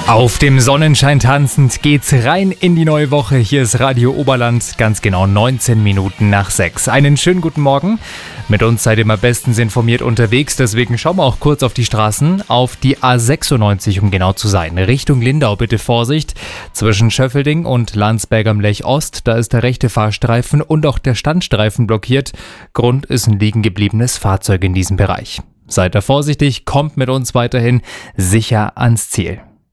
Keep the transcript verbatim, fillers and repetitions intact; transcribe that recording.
Auf dem Sonnenschein tanzend geht's rein in die neue Woche. Hier ist Radio Oberland, ganz genau neunzehn Minuten nach sechs. Einen schönen guten Morgen. Mit uns seid ihr immer bestens informiert unterwegs, deswegen schauen wir auch kurz auf die Straßen, auf die A sechsundneunzig, um genau zu sein. Richtung Lindau bitte Vorsicht. Zwischen Schöffelding und Landsberg am Lech Ost, da ist der rechte Fahrstreifen und auch der Standstreifen blockiert. Grund ist ein liegen gebliebenes Fahrzeug in diesem Bereich. Seid da vorsichtig, kommt mit uns weiterhin sicher ans Ziel.